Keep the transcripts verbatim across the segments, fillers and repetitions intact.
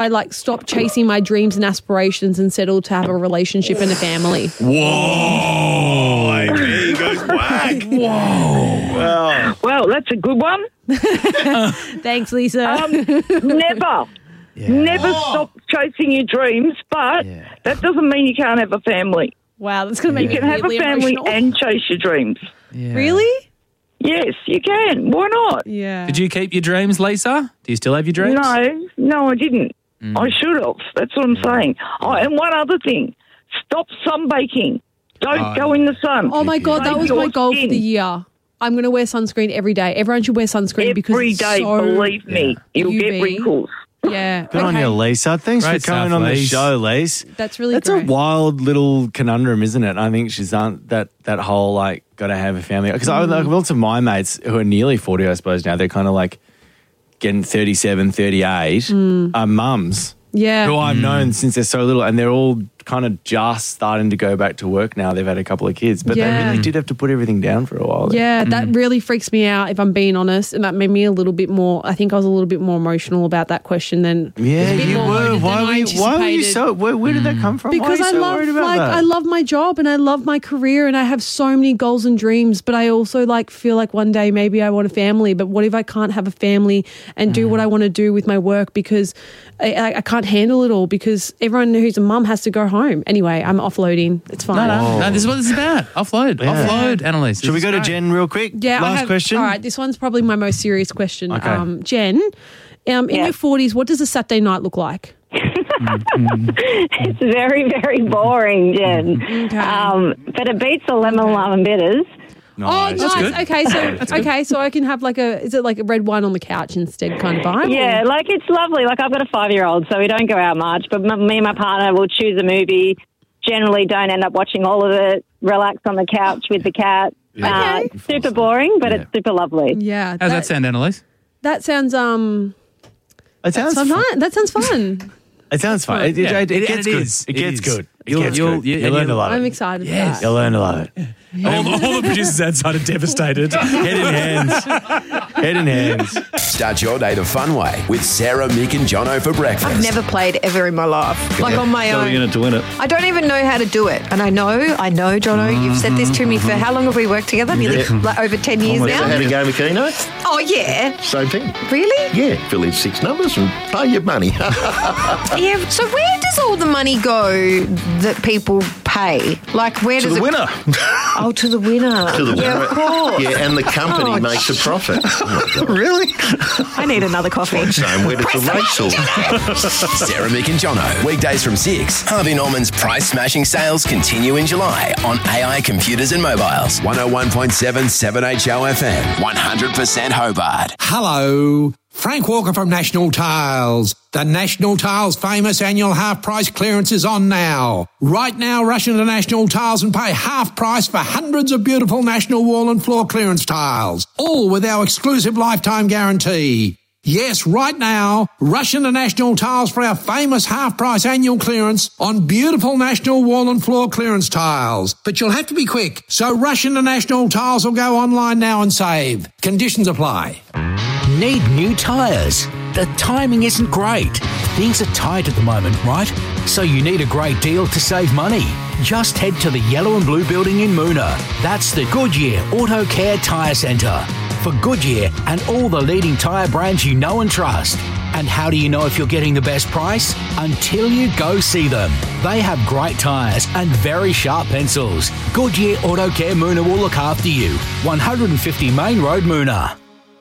I like stop chasing my dreams and aspirations and settle to have a relationship and a family. Whoa. There he goes whack. Whoa. Well, well, that's a good one. Thanks, Lisa. Um, never. Yeah. Never stop chasing your dreams, but Yeah. that doesn't mean you can't have a family. Wow, that's going to You make can me have a really family emotional. and chase your dreams. Yeah. Really? Yes, you can. Why not? Yeah. Did you keep your dreams, Lisa? Do you still have your dreams? No, no, I didn't. I should have. That's what I'm saying. Oh, and one other thing. Stop sunbaking. Don't Oh, go in the sun. Oh my God, that Save was your my goal for skin. the year. I'm going to wear sunscreen every day. Everyone should wear sunscreen because Every it's day, so, believe me, you'll U V. get wrinkles. Yeah. Good on okay. you, Lisa. Thanks Great for coming stuff, on the Lise. show, Lise. That's really That's great. a wild little conundrum, isn't it? I think she's on that that whole like got to have a family because I like lots of my mates who are nearly forty, I suppose now they're kind of like getting thirty-seven, thirty-eight, are mums Yeah. who I've known since they're so little, and they're all kind of just starting to go back to work now. They've had a couple of kids, but Yeah. they really did have to put everything down for a while. there. Yeah, that really freaks me out if I'm being honest. And that made me a little bit more, I think I was a little bit more emotional about that question than. Yeah, It's a bit you more were. loaded Why than were I you? Why were you anticipated. so? Where, where did that come from? Why Because are you I so love worried about like that? I love my job and I love my career and I have so many goals and dreams, but I also like feel like one day maybe I want a family. But what if I can't have a family and do what I want to do with my work because I, I, I can't handle it all because everyone who's a mum has to go home. Anyway, I'm offloading. It's fine. No, no, no, this is what this is about. Offload. Yeah. Offload, Annalise. Should we This go is to great. Jen real quick? Yeah, I Last have, question. All right, this one's probably my most serious question. Okay. Um, Jen, um, in Yeah. your forties, what does a Saturday night look like? It's very, very boring, Jen. Okay. Um, but it beats the lemon lime and bitters. Nice. Oh, nice. good. Okay, so okay, so I can have like a is it like a red wine on the couch instead kind of vibe? Yeah, or- like it's lovely. Like I've got a five-year-old, so we don't go out much. But m- me and my partner will choose a movie. Generally, don't end up watching all of it. Relax on the couch with the cat. Uh, Okay. super boring, but Yeah. it's super lovely. Yeah. How's that sound, Annalise? That sounds um. It sounds Sounds fun. fun. That sounds fun. It sounds fun. It, it, Yeah, it, it- gets it good. is. It It gets is. good. It You'll- gets you'll- good. you- You and learn to you'll- love I'm it. excited Yes. for that. You'll learn to love it. All, the, all the producers outside are devastated. Head in hands. Head in hands. Start your day the fun way with Sarah, Mick and Jono for breakfast. I've never played ever in my life, like on my own. to win it. I don't even know how to do it. And I know, I know, Jono, you've said this to me for how long have we worked together? Nearly like over ten years Almost now. had a game of Keno. Oh, yeah. Same thing. Really? Yeah, fill in six numbers and pay your money. Yeah. So where does all the money go that people pay? Like where to does the it winner. Oh, to the winner. to the yeah, winner. of course. Yeah, and the company Oh, makes a profit. Oh, my God. Really? I need another coffee. Same, where does the race all? Sarah, Mick and Jono. Weekdays from six. Harvey Norman's price smashing sales continue in July on A I computers and mobiles. one oh one point seven seven H O F M. one hundred percent Hobart. Hello, Frank Walker from National Tiles. The National Tiles famous annual half price clearance is on now. Right now, rush into National Tiles and pay half price for hundreds of beautiful National wall and floor clearance tiles, all with our exclusive lifetime guarantee. Yes, right now, rush into National Tiles for our famous half-price annual clearance on beautiful National wall and floor clearance tiles. But you'll have to be quick, so rush into National Tiles or go online now and save. Conditions apply. Need new tyres? The timing isn't great. Things are tight at the moment, right? So you need a great deal to save money. Just head to the Yellow and Blue building in Moona. That's the Goodyear Auto Care Tyre Centre. For Goodyear and all the leading tyre brands you know and trust. And how do you know if you're getting the best price? Until you go see them. They have great tyres and very sharp pencils. Goodyear Auto Care Moona will look after you. one hundred fifty Main Road, Moona.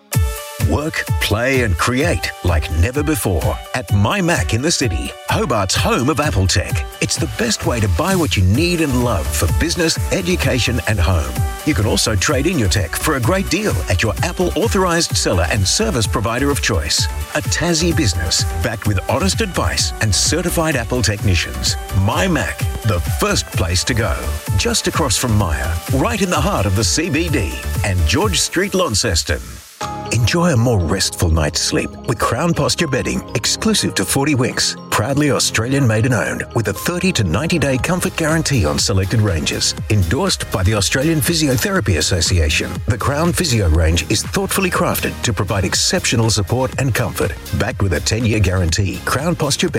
Work, play and create like never before at MyMac in the city, Hobart's home of Apple Tech. It's the best way to buy what you need and love for business, education and home. You can also trade in your tech for a great deal at your Apple authorised seller and service provider of choice. A Tassie business backed with honest advice and certified Apple technicians. MyMac, the first place to go. Just across from Myer, right in the heart of the C B D and George Street, Launceston. Enjoy a more restful night's sleep with Crown Posture Bedding, exclusive to forty Winks. Proudly Australian made and owned, with a thirty to ninety day comfort guarantee on selected ranges. Endorsed by the Australian Physiotherapy Association, the Crown Physio range is thoughtfully crafted to provide exceptional support and comfort. Backed with a ten year guarantee, Crown Posture Bedding